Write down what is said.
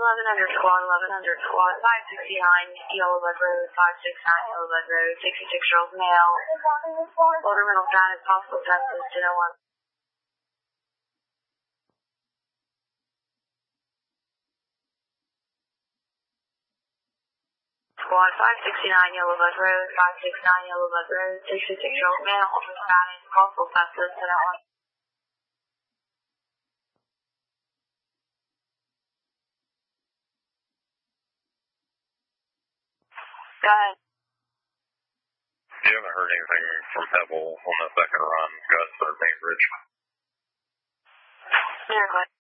1100 squad, 1100 squad, 569 Yellow Bud Road, 569 Yellow Bud Road, 66-year-old male. Older mental status, possible census, 1001. Squad 569 Yellow Bud Road, 569 Yellow Bud Road, 66-year-old male, older status, possible census, 1001. Go ahead. You haven't heard anything from Pebble on the second run. Go ahead and start Bainbridge. Go ahead.